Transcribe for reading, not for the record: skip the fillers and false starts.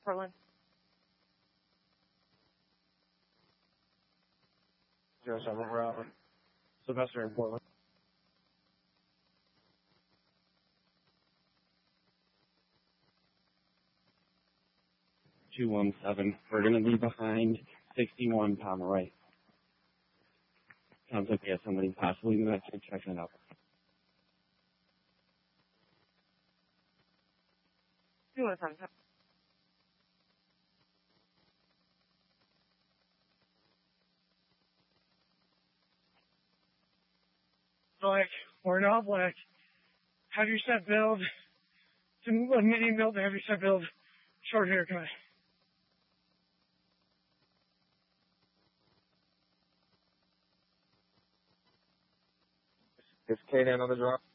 Portland. 07, we're out. Sylvester in Portland. 217. We're going to be behind 61 Pomeroy. Sounds like we have somebody possibly in the back checking it out. Black or not black. Heavy set build. A medium build to heavy set build. Short haircut. Is K-Dan on the drop?